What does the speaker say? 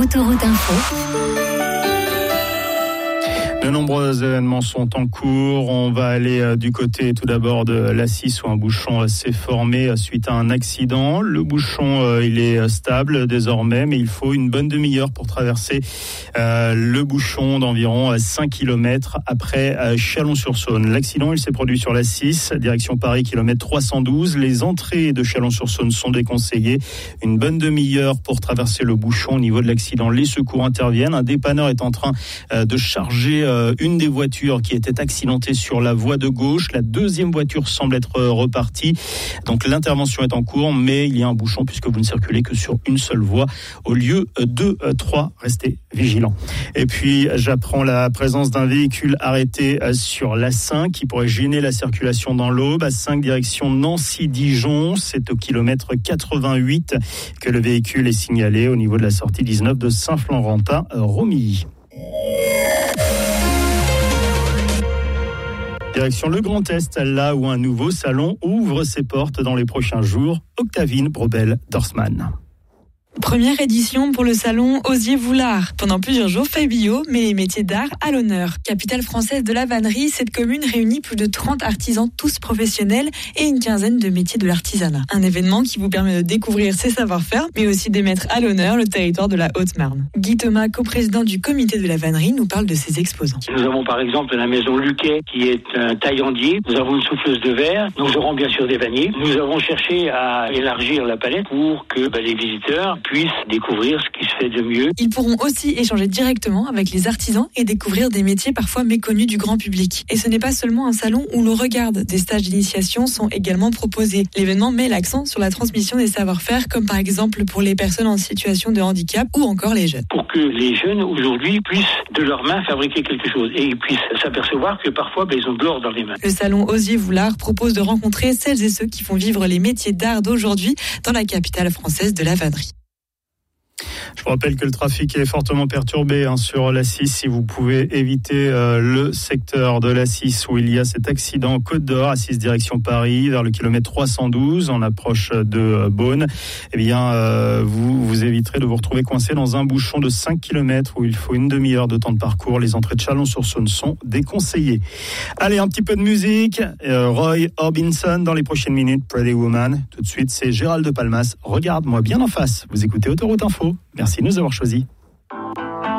Autoroute Info. De nombreux événements sont en cours. On va aller du côté tout d'abord de l'A6 où un bouchon s'est formé suite à un accident. Le bouchon, il est stable désormais, mais il faut une bonne demi-heure pour traverser le bouchon d'environ 5 km après Chalon-sur-Saône. L'accident, il s'est produit sur l'A6, direction Paris, kilomètre 312. Les entrées de Chalon-sur-Saône sont déconseillées. Une bonne demi-heure pour traverser le bouchon. Au niveau de l'accident, les secours interviennent. Un dépanneur est en train de charger une des voitures qui était accidentée sur la voie de gauche. La deuxième voiture semble être repartie. Donc l'intervention est en cours, mais il y a un bouchon puisque vous ne circulez que sur une seule voie au lieu de 3. Restez vigilants. Et puis j'apprends la présence d'un véhicule arrêté sur l'A5 qui pourrait gêner la circulation dans l'Aube. A5 direction Nancy-Dijon. C'est au kilomètre 88 que le véhicule est signalé au niveau de la sortie 19 de Saint-Florentin-Romilly. Direction le Grand Est, là où un nouveau salon ouvre ses portes dans les prochains jours. Octavine Brobel-Dorsman. Première édition pour le salon Osier-Voulard. Pendant plusieurs jours, Fabio met les métiers d'art à l'honneur. Capitale française de la vannerie, cette commune réunit plus de 30 artisans, tous professionnels, et une quinzaine de métiers de l'artisanat. Un événement qui vous permet de découvrir ses savoir-faire, mais aussi de mettre à l'honneur le territoire de la Haute-Marne. Guy Thomas, coprésident du comité de la vannerie, nous parle de ses exposants. Nous avons par exemple la maison Luquet, qui est un taillandier. Nous avons une souffleuse de verre. Nous aurons bien sûr des vanniers. Nous avons cherché à élargir la palette pour que les visiteurs puissent découvrir ce qui se fait de mieux. Ils pourront aussi échanger directement avec les artisans et découvrir des métiers parfois méconnus du grand public. Et ce n'est pas seulement un salon où l'on regarde. Des stages d'initiation sont également proposés. L'événement met l'accent sur la transmission des savoir-faire, comme par exemple pour les personnes en situation de handicap ou encore les jeunes. Pour que les jeunes aujourd'hui puissent de leurs mains fabriquer quelque chose et ils puissent s'apercevoir que parfois ils ont de l'or dans les mains. Le salon Osier-Voulard propose de rencontrer celles et ceux qui font vivre les métiers d'art d'aujourd'hui dans la capitale française de la vannerie. Je vous rappelle que le trafic est fortement perturbé sur l'A6. Si vous pouvez éviter le secteur de l'A6 où il y a cet accident Côte d'Or, A6 direction Paris, vers le kilomètre 312, en approche de Beaune, eh bien, vous éviterez de vous retrouver coincé dans un bouchon de 5 km où il faut une demi-heure de temps de parcours. Les entrées de Chalon-sur-Saône sont déconseillées. Allez, un petit peu de musique. Roy Orbison dans les prochaines minutes, Pretty Woman. Tout de suite, c'est Gérald de Palmas. Regarde-moi bien en face. Vous écoutez Autoroute Info. Merci de nous avoir choisis.